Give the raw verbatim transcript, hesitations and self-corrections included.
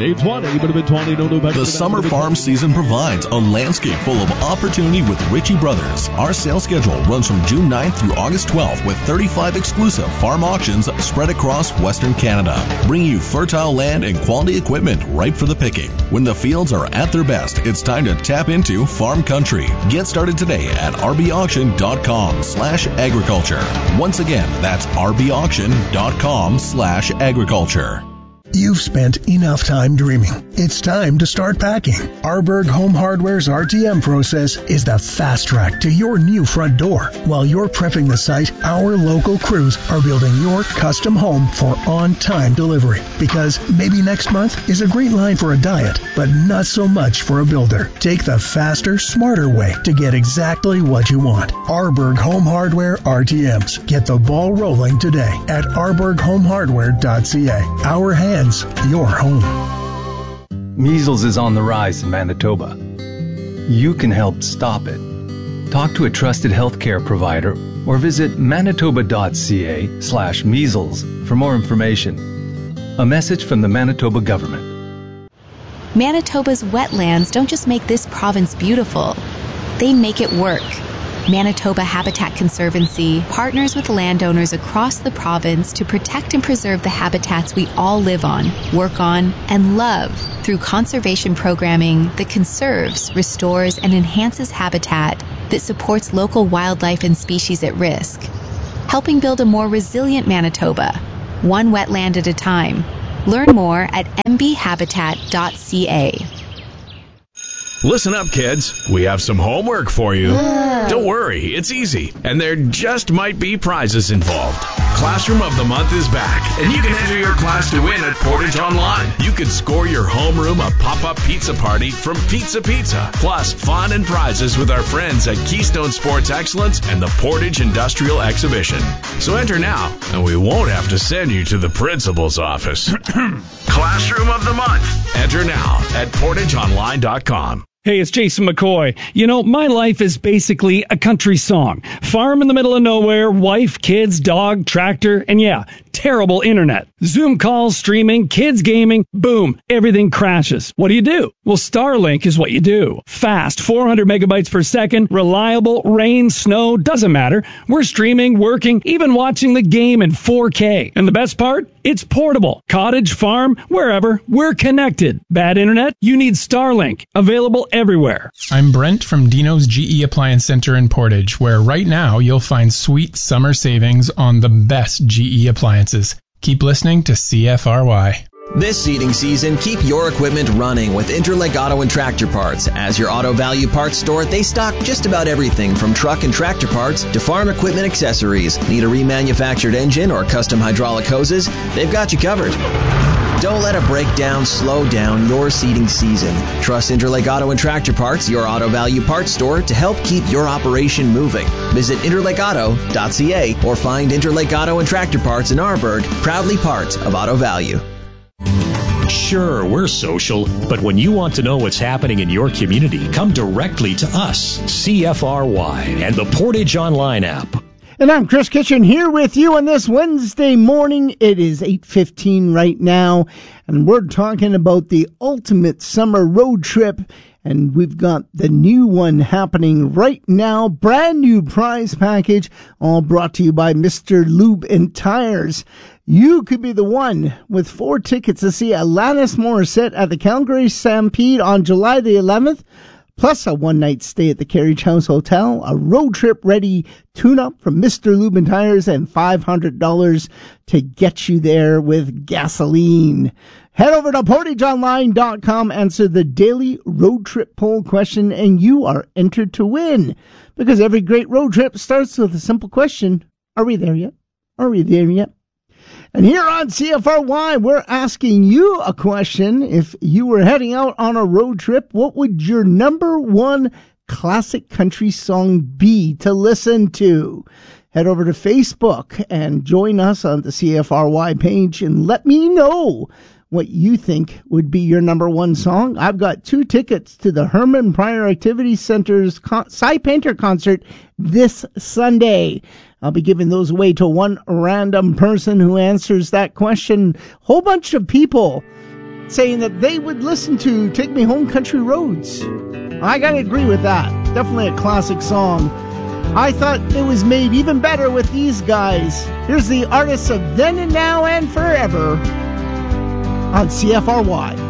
eight twenty, twenty, no, no, The summer farm season provides a landscape full of opportunity with Ritchie Brothers. Our sales schedule runs from June ninth through August twelfth with thirty-five exclusive farm auctions spread across Western Canada, bringing you fertile land and quality equipment ripe for the picking. When the fields are at their best, it's time to tap into farm country. Get started today at rbauction.com slash agriculture. Once again, that's rbauction.com slash agriculture. You've spent enough time dreaming. It's time to start packing. Arberg Home Hardware's R T M process is the fast track to your new front door. While you're prepping the site, our local crews are building your custom home for on-time delivery. Because maybe next month is a great line for a diet, but not so much for a builder. Take the faster, smarter way to get exactly what you want. Arberg Home Hardware R T Ms. Get the ball rolling today at arberg home hardware dot c a. Our hands, your home. Measles is on the rise in Manitoba. You can help stop it. Talk to a trusted healthcare provider or visit manitoba.ca slash measles for more information. A message from the Manitoba government. Manitoba's wetlands don't just make this province beautiful, they make it work. Manitoba Habitat Conservancy partners with landowners across the province to protect and preserve the habitats we all live on, work on, and love through conservation programming that conserves, restores, and enhances habitat that supports local wildlife and species at risk, helping build a more resilient Manitoba, one wetland at a time. Learn more at m b habitat dot c a. Listen up, kids. We have some homework for you. Don't worry, it's easy, and there just might be prizes involved. Classroom of the Month is back, and you can enter your class to win at Portage Online. You could score your homeroom a pop-up pizza party from Pizza Pizza, plus fun and prizes with our friends at Keystone Sports Excellence and the Portage Industrial Exhibition. So enter now, and we won't have to send you to the principal's office. Classroom of the Month. Enter now at portage online dot com. Hey, it's Jason McCoy. You know, my life is basically a country song. Farm in the middle of nowhere, wife, kids, dog, tractor, and yeah, terrible internet. Zoom calls, streaming, kids gaming, boom, everything crashes. What do you do? Well, Starlink is what you do. Fast, four hundred megabytes per second, reliable, rain, snow, doesn't matter. We're streaming, working, even watching the game in four K. And the best part? It's portable. Cottage, farm, wherever, we're connected. Bad internet? You need Starlink. Available everywhere. I'm Brent from Dino's G E Appliance Center in Portage, where right now you'll find sweet summer savings on the best G E appliances. Keep listening to C F R Y. This seeding season, keep your equipment running with Interlake Auto and Tractor Parts. As your Auto Value Parts store, they stock just about everything from truck and tractor parts to farm equipment accessories. Need a remanufactured engine or custom hydraulic hoses? They've got you covered. Don't let a breakdown slow down your seeding season. Trust Interlake Auto and Tractor Parts, your Auto Value Parts store, to help keep your operation moving. Visit interlake auto dot c a or find Interlake Auto and Tractor Parts in Arberg, proudly part of Auto Value. Sure, we're social, but when you want to know what's happening in your community, come directly to us, C F R Y, and the Portage Online app. And I'm Chris Kitchen here with you on this Wednesday morning. It is eight fifteen right now, and we're talking about the ultimate summer road trip, and we've got the new one happening right now. Brand new prize package, all brought to you by Mister Lube and Tires. You could be the one with four tickets to see Alanis Morissette at the Calgary Stampede on July the eleventh, plus a one-night stay at the Carriage House Hotel, a road trip-ready tune-up from Mister Lube and Tires, and five hundred dollars to get you there with gasoline. Head over to portage online dot com, answer the daily road trip poll question, and you are entered to win. Because every great road trip starts with a simple question. Are we there yet? Are we there yet? And here on C F R Y, we're asking you a question. If you were heading out on a road trip, what would your number one classic country song be to listen to? Head over to Facebook and join us on the C F R Y page and let me know what you think would be your number one song. I've got two tickets to the Herman Pryor Activity Center's Con- Cy Painter concert this Sunday. I'll be giving those away to one random person who answers that question. Whole bunch of people saying that they would listen to Take Me Home Country Roads. I gotta agree with that. Definitely a classic song. I thought it was made even better with these guys. Here's the artists of Then and Now and Forever on C F R Y.